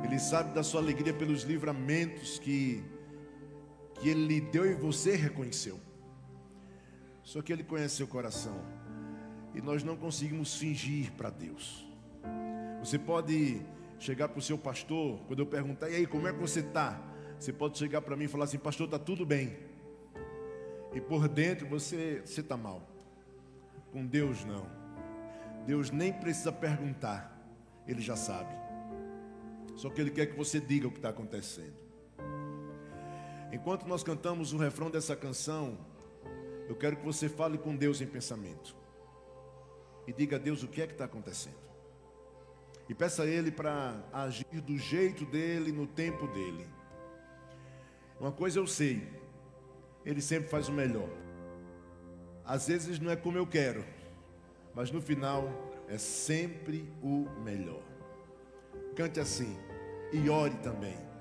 Ele sabe da sua alegria pelos livramentos que Ele lhe deu e você reconheceu. Só que Ele conhece seu coração. E nós não conseguimos fingir para Deus. Você pode chegar para o seu pastor, quando eu perguntar, e aí, como é que você está? Você pode chegar para mim e falar assim, pastor, está tudo bem. E por dentro você está mal. Com Deus não. Deus nem precisa perguntar. Ele já sabe. Só que Ele quer que você diga o que está acontecendo. Enquanto nós cantamos o refrão dessa canção, eu quero que você fale com Deus em pensamento. E diga a Deus o que é que está acontecendo. E peça a Ele para agir do jeito dEle, no tempo dEle. Uma coisa eu sei, Ele sempre faz o melhor. Às vezes não é como eu quero, mas no final é sempre o melhor. Cante assim e ore também.